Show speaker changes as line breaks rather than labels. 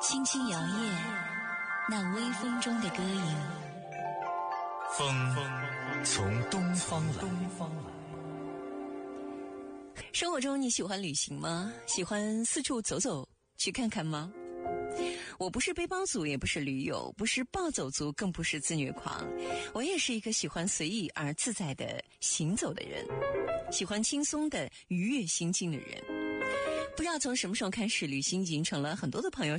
轻轻摇曳，那微风中的歌影。
风从东方来。
生活中你喜欢旅行吗？喜欢四处走走去看看吗？我不是背包族，也不是驴友，不是暴走族，更不是自虐狂。我也是一个喜欢随意而自在的行走的人，喜欢轻松的愉悦心境的人。不知道从什么时候开始，旅行已经成了很多的朋友